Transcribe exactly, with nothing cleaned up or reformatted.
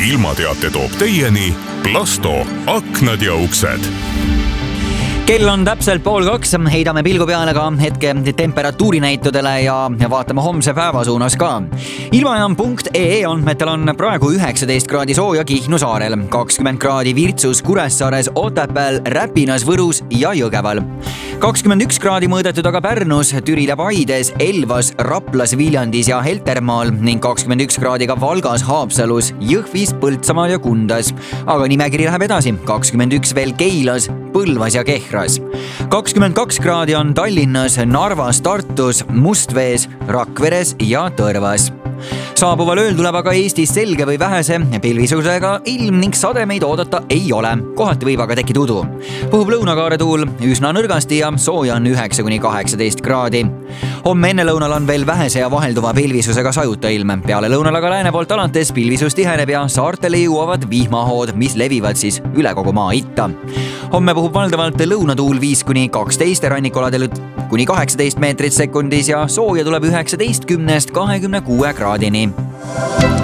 ilmateate toob teieni Plasto aknad ja uksed. Kell on täpselt pool kaks, heidame pilgu peale ka hetke temperatuurinäitudele ja vaatame homse päeva suunas ka. Ilmajaam punkt ee andmetel on praegu üheksateist kraadi sooja Kihnu saarel, kakskümmend kraadi Virtsus, Kuressaares, Otepääl, Räpinas, Võrus ja Jõgeval. kakskümmend üks kraadi mõõdetud aga Pärnus, Türil ja Paides, Elvas, Raplas, Viljandis ja Heltermaal ning kakskümmend üks kraadi ka Valgas, Haapsalus, Jõhvis, Põltsamaal ja Kundas. Aga nimekiri läheb edasi, kakskümmend üks veel Keilas, Põlvas ja Kehras. kakskümmend kaks kraadi on Tallinnas, Narvas, Tartus, Mustvees, Rakveres ja Tõrvas. Saabuval ööl tuleb aga Eestis selge või vähese pilvisusega ilm ning sademeid oodata ei ole. Kohati võib aga tekkida udu. Puhub lõunakaare tuul üsna nõrgasti ja sooja on üheksa kuni kaheksateist kraadi. Homme enne lõunal on veel vähese ja vahelduva pilvisusega sajuta ilm. Peale lõunal aga lääne poolt alates pilvisus tiheneb ja saartele jõuavad vihmahood, mis levivad siis üle kogu maa itta. Homme puhub valdavalt lõunatuul viis kuni kaksteist rannikualadel kuni kaheksateist meetrit sekundis ja sooja tuleb üheksateist kümnest kahekümne kuue kraadini.